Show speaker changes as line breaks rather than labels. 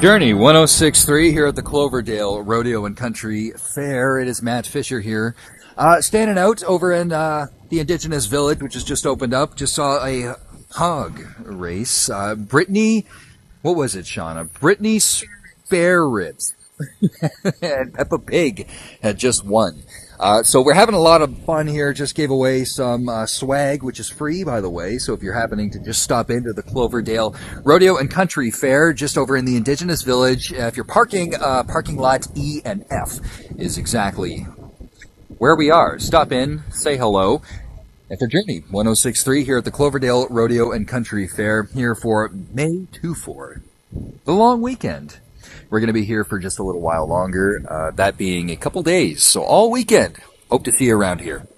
Journey 1063 here at the Cloverdale Rodeo and Country Fair. It is Matt Fisher here. Standing out over in the Indigenous Village, which has just opened up. Just saw a hog race. Brittany, what was it, Shauna? Brittany Spare Ribs and Peppa Pig had just won. So we're having a lot of fun here. Just gave away some swag, which is free, by the way. So if you're happening to just stop into the Cloverdale Rodeo and Country Fair, just over in the Indigenous Village, if you're parking, parking lot E and F is exactly where we are. Stop in, say hello. And for Journey 1063 here at the Cloverdale Rodeo and Country Fair, here for May 24, the long weekend. We're going to be here for just a little while longer, that being a couple days. So all weekend, hope to see you around here.